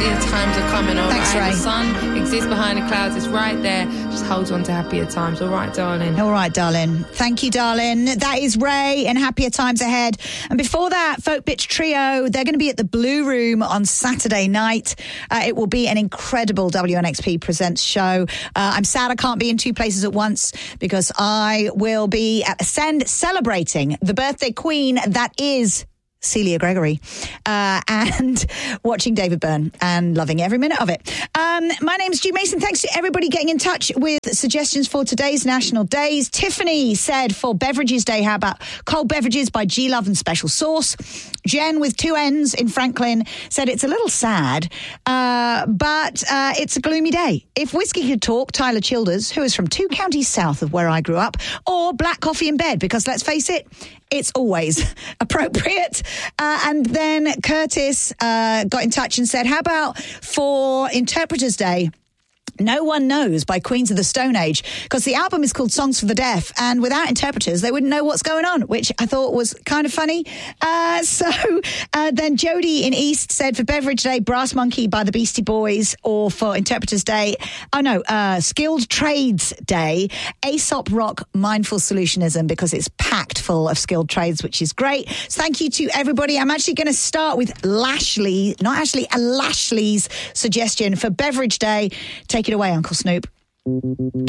happier times are coming, all Thanks, right? Ray. The sun exists behind the clouds. It's right there. Just hold on to happier times. All right, darling? All right, darling. Thank you, darling. That is Ray and Happier Times Ahead. And before that, Folk Bitch Trio, they're going to be at the Blue Room on Saturday night. It will be an incredible WNXP Presents show. I'm sad I can't be in two places at once because I will be at Ascend celebrating the birthday queen that is Celia Gregory, and watching David Byrne and loving every minute of it. My name's G Mason. Thanks to everybody getting in touch with suggestions for today's national days. Tiffany said for Beverages Day, how about Cold Beverages by G Love and Special Sauce? Jen with 2 N's in Franklin said it's a little sad, but it's a gloomy day. If whiskey could talk, Tyler Childers, who is from 2 counties south of where I grew up, or black coffee in bed, because let's face it, it's always appropriate. And then Curtis got in touch and said, how about for Interpreters Day, No One Knows by Queens of the Stone Age, because the album is called Songs for the Deaf, and without interpreters, they wouldn't know what's going on, which I thought was kind of funny. Then Jody in East said for Beverage Day, Brass Monkey by the Beastie Boys, or for Interpreters Day, Skilled Trades Day, Aesop Rock Mindful Solutionism, because it's packed full of skilled trades, which is great. So thank you to everybody. I'm actually going to start with Lashley's suggestion for Beverage Day. Take it away, Uncle Snoop.